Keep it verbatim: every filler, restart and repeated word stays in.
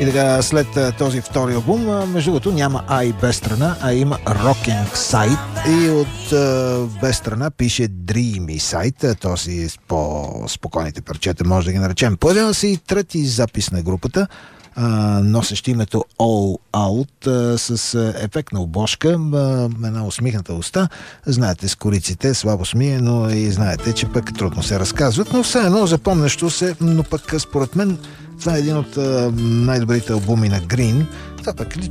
И така, след а, този втори албум, а, между другото няма А и Б страна, а има Rocking Side. И от а, Б страна пише Dreamy Side, този с по-спокойните парчета, може да ги наречем. Появява се и трети запис на групата, а, носещ името All Out, а, с а, ефектна обложка, а, една усмихната уста. Знаете, с кориците слабо смие, но и знаете, че пък трудно се разказват, но все едно запомнящо се, но пък според мен това е един от а, най-добрите албуми на Green. Това пък